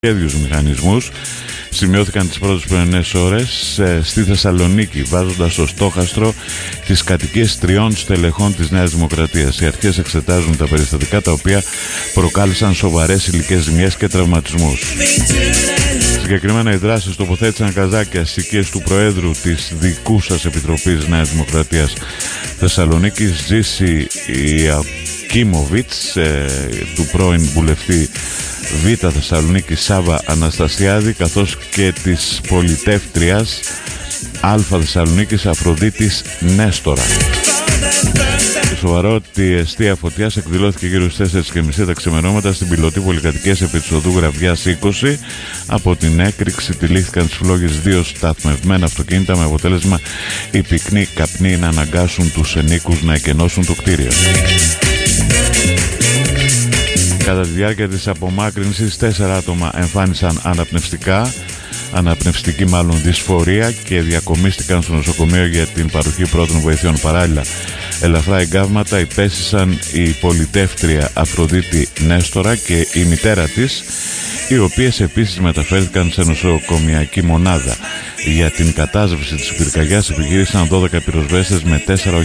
ίδιους μηχανισμούς. Σημειώθηκαν τις πρώτες πρωινές ώρες στη Θεσσαλονίκη, βάζοντας στο στόχαστρο τις κατοικίες 3 στελεχών της Νέας Δημοκρατίας. Οι αρχές εξετάζουν τα περιστατικά τα οποία προκάλεσαν σοβαρές υλικές ζημιές και τραυματισμούς. Συγκεκριμένα οι δράσεις τοποθέτησαν καζάκια στις οικίες του Προέδρου της δικούσας Επιτροπής Νέας Δημοκρατίας Θεσσαλονίκης, Ζήση Ιακίμοβιτς, του πρώην βουλευτή Β' Θεσσαλονίκη Σάβα Αναστασιάδη, καθώς και της πολιτεύτριας Α' Θεσσαλονίκης Αφροδίτης Νέστορα. Η σοβαρότη αιστεία φωτιάς εκδηλώθηκε γύρω στις 4:30 τα ξημερώματα στην πιλωτή πολυκατοικίας επί της οδού Γραβιάς 20. Από την έκρηξη τυλίχθηκαν στις φλόγες 2 σταθμευμένα αυτοκίνητα, με αποτέλεσμα οι πυκνοί καπνοί να αναγκάσουν τους ενίκους να εκενώσουν το κτίριο. Κατά τη διάρκεια της απομάκρυνσης 4 άτομα εμφάνισαν αναπνευστική δυσφορία και διακομίστηκαν στο νοσοκομείο για την παροχή πρώτων βοηθειών. Παράλληλα, ελαφρά εγκάβματα υπέστησαν η πολιτεύτρια Αφροδίτη Νέστορα και η μητέρα της, οι οποίες επίσης μεταφέρθηκαν σε νοσοκομιακή μονάδα. Για την κατάσβεση της πυρκαγιάς επιχείρησαν 12 πυροσβέστες με 4